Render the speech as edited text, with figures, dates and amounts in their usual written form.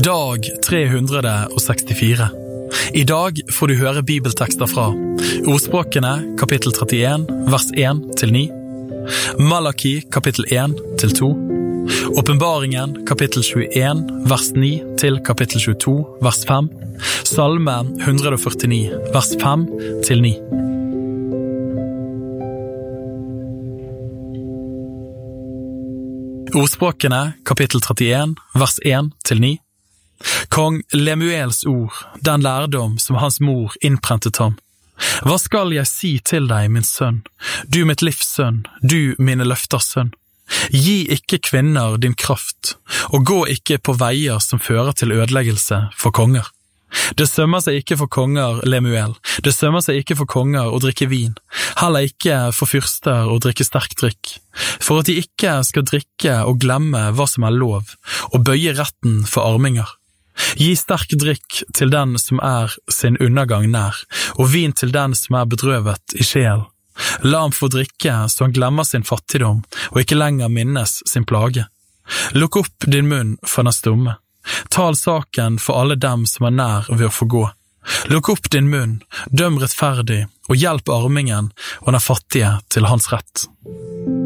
Dag 364. I dag får du høre bibeltekster fra Ordspråkene, kapittel 31, vers 1-9, Malaki, kapittel 1-2, Åpenbaringen, kapittel 21, vers 9 til kapittel 22, vers 5, Salme 149, vers 5-9. Ordspråkene, kapittel 31, vers 1-9. Kong Lemuels ord, den lærdom som hans mor innprentet ham. Hva skal jeg si til deg, min sønn? Du mitt livs sønn, du mine løfters sønn. Gi ikke kvinner din kraft, og gå ikke på veier som fører til ødeleggelse for konger. Det sømmer seg ikke for konger, Lemuel. Det sømmer seg ikke for konger å drikke vin. Heller ikke for fyrster å drikke sterk drikk. For at de ikke skal drikke og glemme hva som er lov, og bøye retten for arminger. Gi sterk drikk til den som er sin undergang nær, og vin til den som er bedrøvet i sjel. La ham få drikke så han glemmer sin fattigdom, og ikke lenger minnes sin plage. Lukk opp din munn for den stumme. Tal saken for alle dem som er nær ved å få gå. Lukk opp din munn, døm rettferdig, og hjelp armingen og den fattige til hans rett.